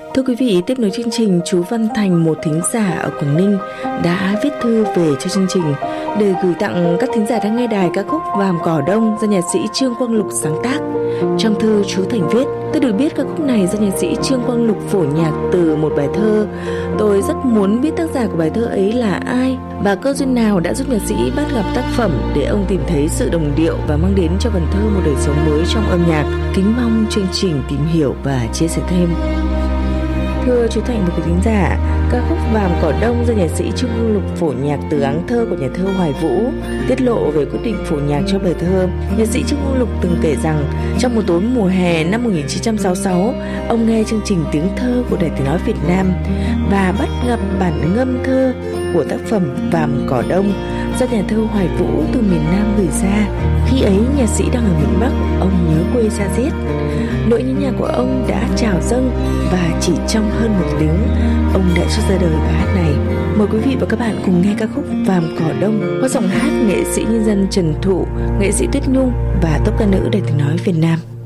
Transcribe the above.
Thưa quý vị, tiếp nối chương trình, chú Văn Thành, một thính giả ở Quảng Ninh, đã viết thư về cho chương trình để gửi tặng các thính giả đang nghe đài ca khúc Vàm Cỏ Đông do nhạc sĩ Trương Quang Lục sáng tác. Trong thư, chú Thành viết: tôi được biết ca khúc này do nhạc sĩ Trương Quang Lục phổ nhạc từ một bài thơ. Tôi rất muốn biết tác giả của bài thơ ấy là ai và cơ duyên nào đã giúp nhạc sĩ bắt gặp tác phẩm để ông tìm thấy sự đồng điệu và mang đến cho vần thơ một đời sống mới trong âm nhạc. Kính mong chương trình tìm hiểu và chia sẻ thêm. Thưa chú Thành và quý thính giả, ca khúc Vàm Cỏ Đông do nhạc sĩ Trương Quang Lục phổ nhạc từ áng thơ của nhà thơ Hoài Vũ. Tiết lộ về quyết định phổ nhạc cho bài thơ, nhạc sĩ Trương Quang Lục từng kể rằng trong một tối mùa hè năm 1966, ông nghe chương trình Tiếng Thơ của Đài Tiếng Nói Việt Nam và bắt gặp bản ngâm thơ của tác phẩm Vàm Cỏ Đông do nhà thơ Hoài Vũ từ miền Nam gửi ra. Khi ấy nhạc sĩ đang ở miền Bắc, ông nhớ quê ra diết. Nỗi nhớ nhà của ông đã trào dâng và chỉ trong hơn một tiếng, ông đã cho ra đời bài hát này. Mời quý vị và các bạn cùng nghe ca khúc Vàm Cỏ Đông qua giọng hát nghệ sĩ nhân dân Trần Thụ, nghệ sĩ Tuyết Nhung và tốp ca nữ Đài Tiếng Nói Việt Nam.